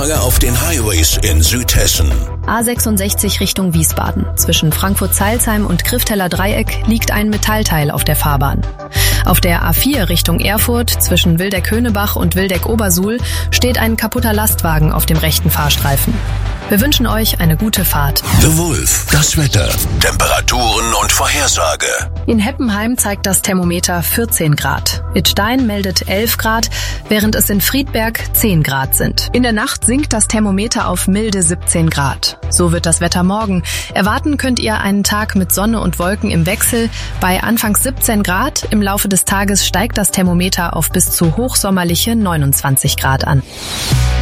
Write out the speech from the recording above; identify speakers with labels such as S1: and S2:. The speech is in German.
S1: Verkehrslage auf den Highways in Südhessen.
S2: A66 Richtung Wiesbaden. Zwischen Frankfurt-Zeilsheim und Krifteller Dreieck liegt ein Metallteil auf der Fahrbahn. Auf der A4 Richtung Erfurt zwischen Wildeck-Höhnebach und Wildeck-Obersuhl steht ein kaputter Lastwagen auf dem rechten Fahrstreifen. Wir wünschen euch eine gute Fahrt.
S1: The Wolf, das Wetter, Temperaturen und Vorhersage.
S2: In Heppenheim zeigt das Thermometer 14 Grad. Idstein meldet 11 Grad, während es in Friedberg 10 Grad sind. In der Nacht sinkt das Thermometer auf milde 17 Grad. So wird das Wetter morgen. Erwarten könnt ihr einen Tag mit Sonne und Wolken im Wechsel. Bei anfangs 17 Grad, im Laufe des Tages steigt das Thermometer auf bis zu hochsommerliche 29 Grad an.